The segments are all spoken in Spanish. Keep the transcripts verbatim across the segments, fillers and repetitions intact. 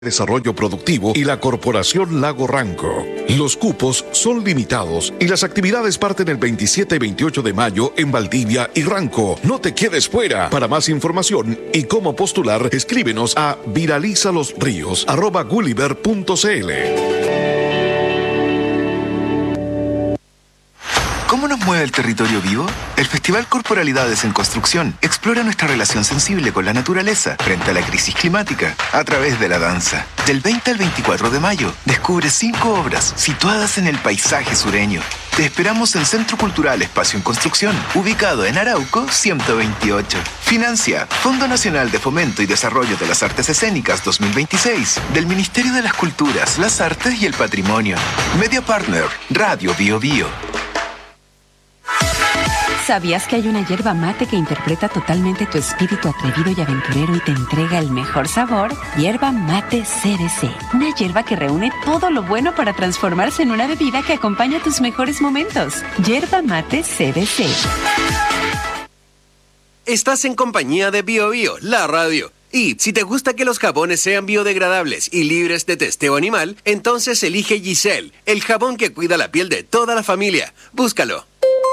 Desarrollo Productivo y la Corporación Lago Ranco. Los cupos son limitados y las actividades parten el veintisiete y veintiocho de mayo en Valdivia y Ranco. No te quedes fuera. Para más información y cómo postular, escríbenos a viralizalosríos arroba gulliver punto cl. ¿Cómo nos mueve el territorio vivo? El Festival Corporalidades en Construcción explora nuestra relación sensible con la naturaleza frente a la crisis climática a través de la danza. Del veinte al veinticuatro de mayo, descubre cinco obras situadas en el paisaje sureño. Te esperamos en Centro Cultural Espacio en Construcción, ubicado en Arauco ciento veintiocho. Financia Fondo Nacional de Fomento y Desarrollo de las Artes Escénicas dos mil veintiséis del Ministerio de las Culturas, las Artes y el Patrimonio. Media Partner, Radio Bio Bio. ¿Sabías que hay una yerba mate que interpreta totalmente tu espíritu atrevido y aventurero y te entrega el mejor sabor? Yerba Mate C D C. Una yerba que reúne todo lo bueno para transformarse en una bebida que acompaña tus mejores momentos. Yerba Mate C D C. Estás en compañía de Bio Bio, la radio. Y si te gusta que los jabones sean biodegradables y libres de testeo animal, entonces elige Giselle, el jabón que cuida la piel de toda la familia. Búscalo.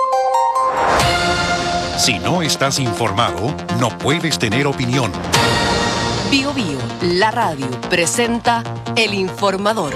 Si no estás informado, no puedes tener opinión. Bio Bio, la radio, presenta El Informador.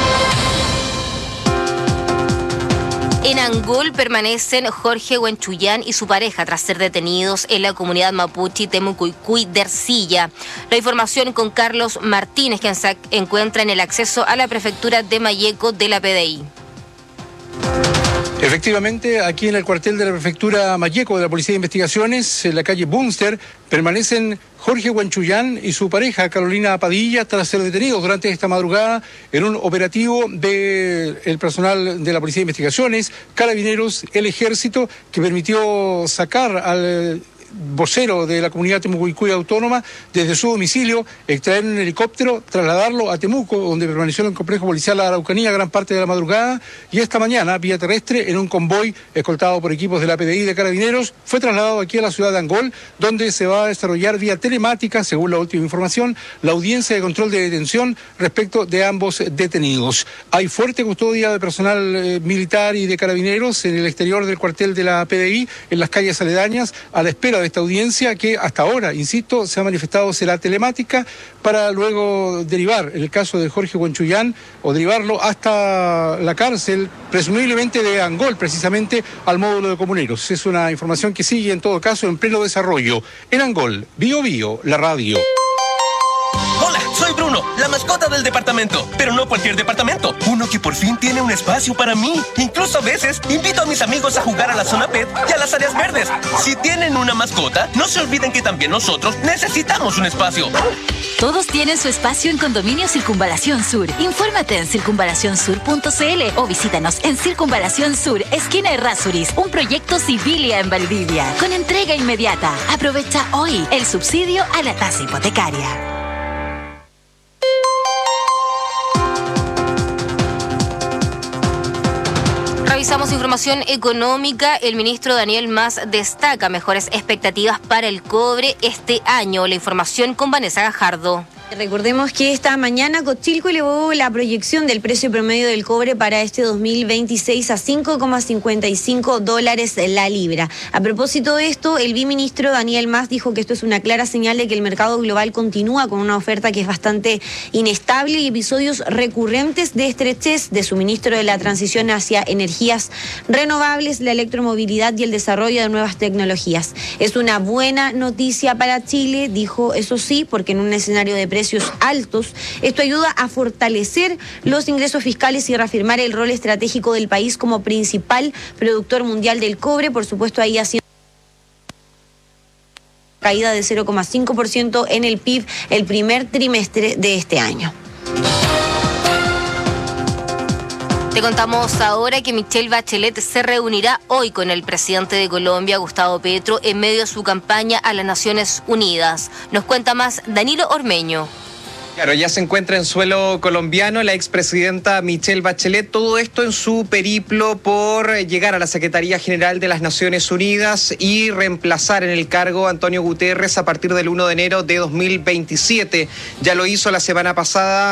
En Angol permanecen Jorge Huanchuyán y su pareja tras ser detenidos en la comunidad mapuche Temucuicui de Ercilla. La información con Carlos Martínez, quien se encuentra en el acceso a la prefectura de Mayeco de la P D I. Efectivamente, aquí en el cuartel de la prefectura Mayeco de la Policía de Investigaciones, en la calle Bunster, permanecen Jorge Huanchuyán y su pareja Carolina Padilla tras ser detenidos durante esta madrugada en un operativo del personal de la Policía de Investigaciones, Carabineros, el Ejército, que permitió sacar al vocero de la comunidad Temucuicui Autónoma desde su domicilio, extraer un helicóptero, trasladarlo a Temuco, donde permaneció en el complejo policial La Araucanía gran parte de la madrugada, y esta mañana, vía terrestre, en un convoy escoltado por equipos de la P D I de Carabineros, fue trasladado aquí a la ciudad de Angol, donde se va a desarrollar vía telemática, según la última información, la audiencia de control de detención respecto de ambos detenidos. Hay fuerte custodia de personal eh, militar y de Carabineros en el exterior del cuartel de la P D I, en las calles aledañas, a la espera de esta audiencia que hasta ahora, insisto, se ha manifestado será telemática para luego derivar, en el caso de Jorge Huanchuyán, o derivarlo hasta la cárcel, presumiblemente de Angol, precisamente al módulo de comuneros. Es una información que sigue en todo caso en pleno desarrollo. En Angol, Bio Bio, la radio. Hola, soy Bruno, la mascota del departamento, pero no cualquier departamento, uno que por fin tiene un espacio para mí. Incluso a veces invito a mis amigos a jugar a la zona pet y a las áreas verdes. Si tienen una mascota, no se olviden que también nosotros necesitamos un espacio. Todos tienen su espacio en Condominio Circunvalación Sur. Infórmate en circunvalación sur punto cl o visítanos en Circunvalación Sur, esquina Errázuriz, un proyecto Civilia en Valdivia, con entrega inmediata. Aprovecha hoy el subsidio a la tasa hipotecaria. Revisamos información económica. El ministro Daniel Mas destaca mejores expectativas para el cobre este año. La información con Vanessa Gajardo. Recordemos que esta mañana Cochilco elevó la proyección del precio promedio del cobre para este dos mil veintiséis a cinco coma cincuenta y cinco dólares la libra. A propósito de esto, el viceministro Daniel Mas dijo que esto es una clara señal de que el mercado global continúa con una oferta que es bastante inestable y episodios recurrentes de estrechez de suministro de la transición hacia energías renovables, la electromovilidad y el desarrollo de nuevas tecnologías. Es una buena noticia para Chile, dijo, eso sí, porque en un escenario de precios altos, esto ayuda a fortalecer los ingresos fiscales y reafirmar el rol estratégico del país como principal productor mundial del cobre, por supuesto ahí haciendo caída de cero coma cinco por ciento en el P I B el primer trimestre de este año. Te contamos ahora que Michelle Bachelet se reunirá hoy con el presidente de Colombia, Gustavo Petro, en medio de su campaña a las Naciones Unidas. Nos cuenta más Danilo Ormeño. Claro, ya se encuentra en suelo colombiano la expresidenta Michelle Bachelet, todo esto en su periplo por llegar a la Secretaría General de las Naciones Unidas y reemplazar en el cargo a Antonio Guterres a partir del primero de enero de dos mil veintisiete. Ya lo hizo la semana pasada